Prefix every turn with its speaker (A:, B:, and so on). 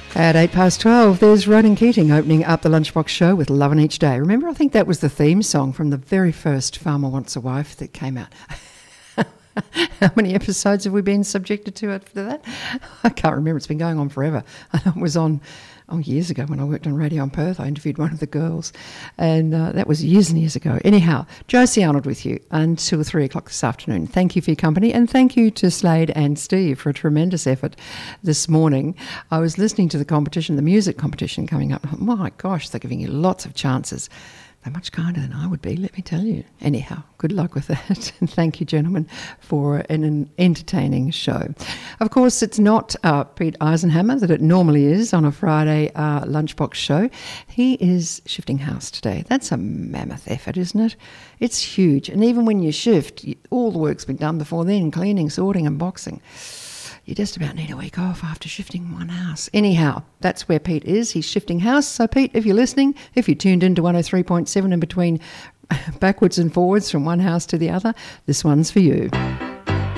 A: At 12:08, there's Ronan Keating opening up the Lunchbox show with Lovin' Each Day. Remember, I think that was the theme song from the very first Farmer Wants a Wife that came out. How many episodes have we been subjected to after that? I can't remember. It's been going on forever. It was on years ago when I worked on radio in Perth. I interviewed one of the girls, and that was years and years ago. Anyhow, Josie Arnold with you until 3 o'clock this afternoon. Thank you for your company, and thank you to Slade and Steve for a tremendous effort this morning. I was listening to the competition, the music competition coming up. My gosh, they're giving you lots of chances. They're much kinder than I would be, let me tell you. Anyhow, good luck with that. And thank you, gentlemen, for an entertaining show. Of course, it's not Pete Eisenhammer that it normally is on a Friday Lunchbox show. He is shifting house today. That's a mammoth effort, isn't it? It's huge. And even when you shift, all the work's been done before then, cleaning, sorting and boxing. You just about need a week off after shifting one house. Anyhow, that's where Pete is. He's shifting house. So, Pete, if you're listening, if you tuned into 103.7 in between backwards and forwards from one house to the other, this one's for you.